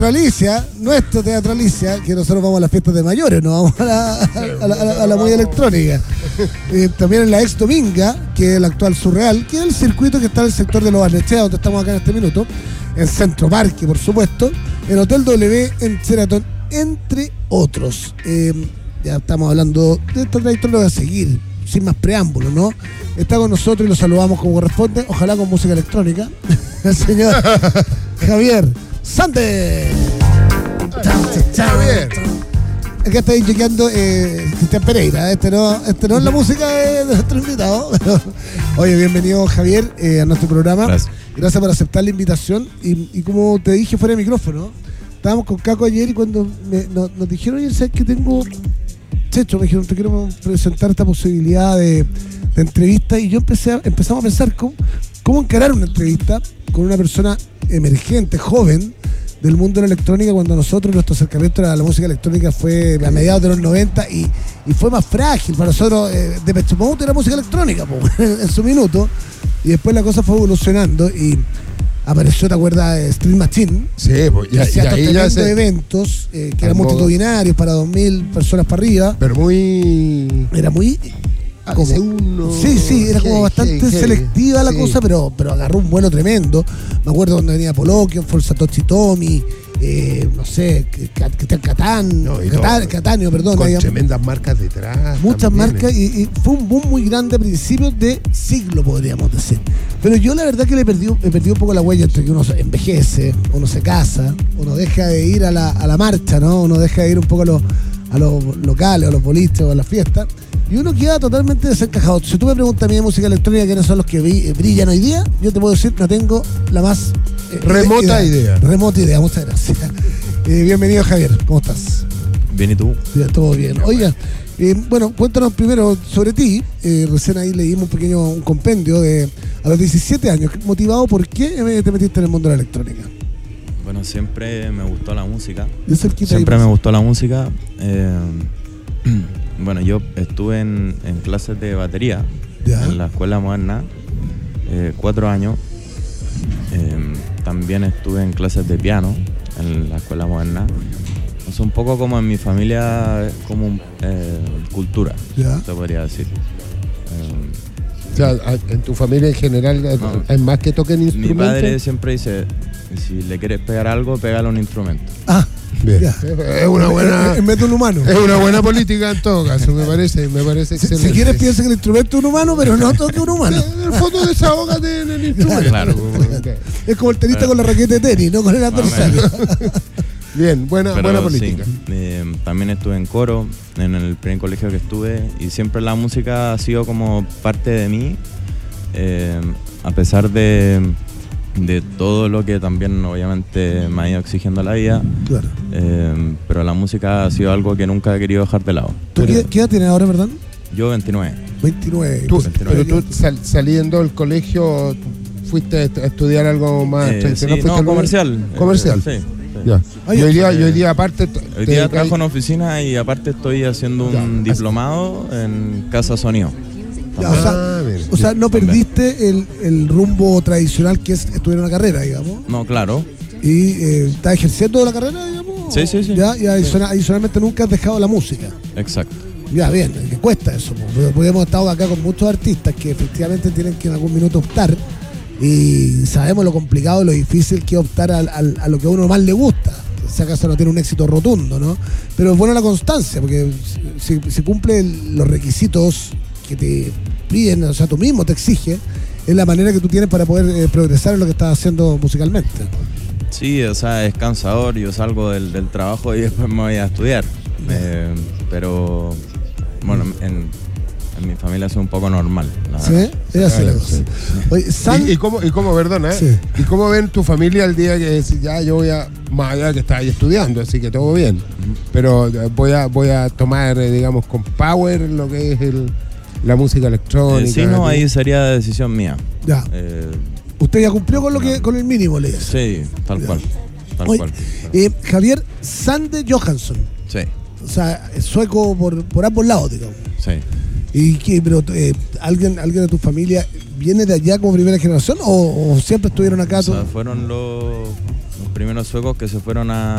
Alicia, nuestro Teatro Alicia, que nosotros vamos a las fiestas de mayores, no vamos a la muy electrónica. También en la Ex Dominga, que es el actual Surreal, que es el circuito que está en el sector de Los Barnechea, donde estamos acá en este minuto, en Centro Parque, por supuesto, en Hotel W, en Sheraton, entre otros. Ya estamos hablando de esta trayectoria, lo voy a seguir, sin más preámbulos, ¿no? Está con nosotros y lo saludamos como corresponde, ojalá con música electrónica, el señor Javier Sande. Acá estáis chequeando Cristian Pereira. Este no es la música de nuestro invitado. Oye, bienvenido Javier a nuestro programa. Gracias por aceptar la invitación. Y como te dije fuera de micrófono, estábamos con Caco ayer y cuando nos dijeron, oye, ¿sabes que tengo? Checho, me dijeron, te quiero presentar esta posibilidad de entrevista. Y yo empezamos a pensar cómo encarar una entrevista con una persona emergente, joven, del mundo de la electrónica, cuando nuestro acercamiento a la música electrónica fue a mediados de los 90 y fue más frágil. Para nosotros, Depeche Mode era música electrónica en su minuto, y después la cosa fue evolucionando y apareció, ¿te acuerdas? Street Machine. Sí, pues ya ahí ya se... eventos que eran multitudinarios para 2.000 personas para arriba. Pero era muy... Sí, era como bastante selectiva la cosa, pero agarró un vuelo tremendo. Me acuerdo cuando venía Polokion, Satoshi Tomy, no sé, Catania, perdón. Con tremendas marcas detrás. Muchas marcas, y fue un boom muy grande a principios de siglo, podríamos decir. Pero yo la verdad que me perdí un poco la huella entre que uno envejece, uno se casa, uno deja de ir a la marcha, ¿no? Uno deja de ir un poco a los locales, a los boliches o a las fiestas. Y uno queda totalmente desencajado. Si tú me preguntas a mí de música electrónica quiénes son los que brillan hoy día, yo te puedo decir, no tengo la más remota idea. Remota idea, muchas gracias. Bienvenido, Javier, ¿cómo estás? Bien, ¿y tú? Ya, todo bien. Oiga, bueno, cuéntanos primero sobre ti. Recién ahí leímos un compendio a los 17 años. ¿Motivado por qué te metiste en el mundo de la electrónica? Bueno, siempre me gustó la música. Bueno, yo estuve en clases de batería en la escuela moderna 4 años. También estuve en clases de piano en la escuela moderna. Es un poco como en mi familia, como cultura, se podría decir. O sea, en tu familia en general hay más que toquen instrumentos. Mi padre siempre dice, si le quieres pegar algo, pégale un instrumento. Bien. Es una buena. En método humano. Es una buena política en todo caso, me parece excelente. Si quieres, piensa que el instrumento es un humano, pero no toque un humano. En el fondo desahógate en el instrumento. Claro. Es como el tenista con la raqueta de tenis, no con el adversario. Bien, buena política. Sí, también estuve en coro, en el primer colegio que estuve, y siempre la música ha sido como parte de mí, a pesar de todo lo que también obviamente me ha ido exigiendo la vida. Claro. Pero la música ha sido algo que nunca he querido dejar de lado. ¿Tú qué edad tienes ahora, perdón? Yo 29. 29. Pero tú saliendo del colegio fuiste a estudiar algo más tradicional. Sí, no, comercial. Comercial. Sí. Ya. Hoy día aparte... Hoy día trabajo en oficina y aparte estoy haciendo un diplomado en Casa Sonido. O sea, no perdiste el rumbo tradicional que es estudiar una carrera, digamos. No, claro. ¿Y estás ejerciendo la carrera, digamos? Sí. Ya, y adicionalmente nunca has dejado la música. Exacto. Ya, bien, que cuesta eso, porque hemos estado acá con muchos artistas que efectivamente tienen que en algún minuto optar, y sabemos lo complicado y lo difícil que es optar a lo que a uno más le gusta. Si acaso no tiene un éxito rotundo, ¿no? Pero es bueno la constancia, porque si cumple los requisitos que te piden, o sea, tú mismo te exige, es la manera que tú tienes para poder progresar en lo que estás haciendo musicalmente. Sí, o sea, es cansador, yo salgo del trabajo y después me voy a estudiar. Pero, bueno, en mi familia es un poco normal. ¿Sí? Es así la cosa. Oye, ¿Y cómo, perdona, sí. ¿Y cómo ven tu familia el día que ya yo voy a, más allá que estás ahí estudiando, así que todo bien, pero voy a tomar, digamos, con power lo que es la música electrónica? Sí, no, ahí sería decisión mía. Ya. Usted ya cumplió con el mínimo, le dice. Sí, tal cual. Javier Sande Johansson. Sí. O sea, sueco por ambos lados, digamos. Sí. ¿Y qué? Pero ¿alguien de tu familia viene de allá como primera generación o siempre estuvieron acá? O sea, fueron los primeros suecos que se fueron